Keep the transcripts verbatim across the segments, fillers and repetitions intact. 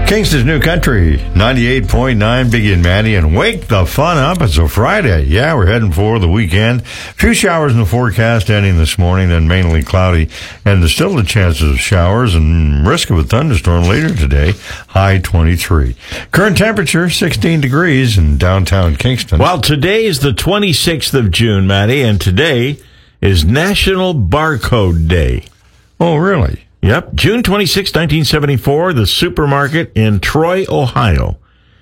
Kingston's New Country, ninety-eight point nine, Biggie and Maddie, and wake the fun up. It's a Friday. Yeah, we're heading for the weekend. A few showers in the forecast ending this morning, then mainly cloudy, and there's still a chance of showers and risk of a thunderstorm later today, high twenty-three. Current temperature, sixteen degrees in downtown Kingston. Well, today is the twenty-sixth of June, Maddie, and today is National Barcode Day. Oh, really? Yep, June twenty-sixth, nineteen seventy-four, the supermarket in Troy, Ohio,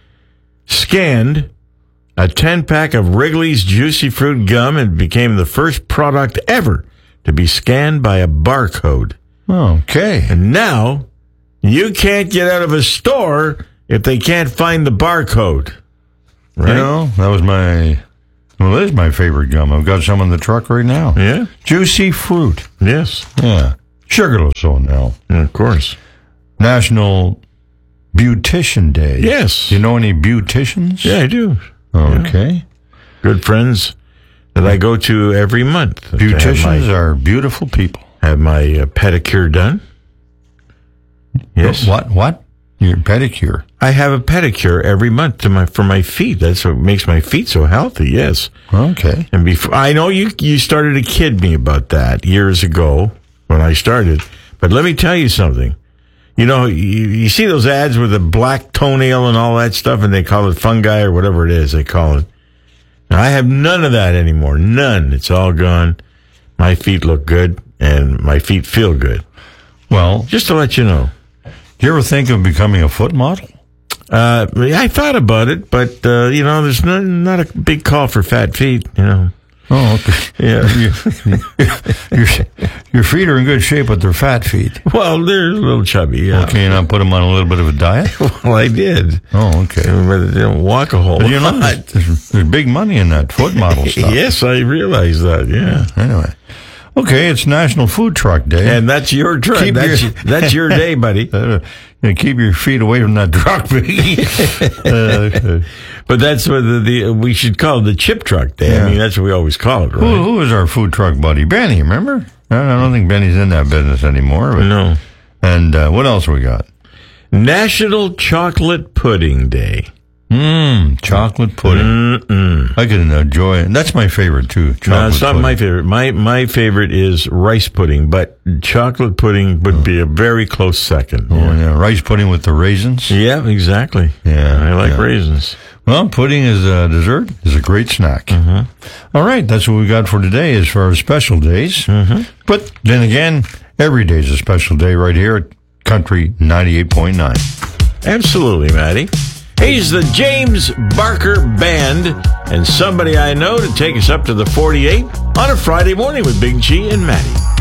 scanned a ten-pack of Wrigley's Juicy Fruit gum and became the first product ever to be scanned by a barcode. Okay. And now, you can't get out of a store if they can't find the barcode. Right? You know, that was my, well, that is my favorite gum. I've got some in the truck right now. Yeah? Juicy Fruit. Yes. Yeah. Sugarless, so now. Yeah, of course. National Beautician Day. Yes. Do you know any beauticians? Yeah, I do. Okay. Yeah. Good friends that I go to every month. Beauticians my, are beautiful people. Have my uh, pedicure done. Yes. What? What? Your pedicure? I have a pedicure every month to my for my feet. That's what makes my feet so healthy. Yes. Okay. And before I know you, you started to kid me about that years ago when I started. But let me tell you something. You know, you, you see those ads with the black toenail and all that stuff, and they call it fungi or whatever it is they call it. Now, I have none of that anymore. None. It's all gone. My feet look good, and my feet feel good. Well, just to let you know. Do you ever think of becoming a foot model? Uh, I thought about it, but, uh, you know, there's not, not a big call for fat feet, you know. Oh, okay. Yeah. your, your feet are in good shape, but they're fat feet. Well, they're a little chubby, yeah. Okay, you not put them on a little bit of a diet? Well, I did. Oh, okay. But they don't walk a whole but you know, lot. There's, there's big money in that foot model stuff. Yes, I realize that, yeah. Anyway. Okay, it's National Food Truck Day. And that's your truck. Keep that's, your, that's your day, buddy. Uh, you know, keep your feet away from that truck, Biggie. uh, but that's what the, the we should call it the chip truck day. Yeah. I mean, that's what we always call it, right? Who, who is our food truck buddy? Benny, remember? I don't think Benny's in that business anymore. But, no. And uh, what else we got? National Chocolate Pudding Day. Mmm, chocolate pudding. Mm-mm. I can enjoy it. That's my favorite, too. Chocolate no, it's not pudding. my favorite. My my favorite is rice pudding, but chocolate pudding would oh. be a very close second. Oh, yeah. yeah. Rice pudding with the raisins? Yeah, exactly. Yeah. I like yeah. raisins. Well, pudding is a dessert, is a great snack. Mm-hmm. All right, that's what we got for today as far as special days. Mm-hmm. But then again, every day is a special day right here at Country ninety-eight point nine. Absolutely, Maddie. He's the James Barker Band and somebody I know to take us up to the forty-eight on a Friday morning with Big G and Maddie.